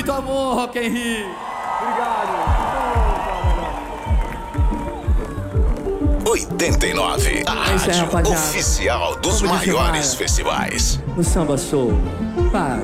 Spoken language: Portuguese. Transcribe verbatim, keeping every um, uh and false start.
muito amor, Rock in Rio. Obrigado. oitenta e nove, a É isso aí, rádio rapaziada. oficial dos Vamos de maiores Maia. festivais. O Samba Soul. Vai.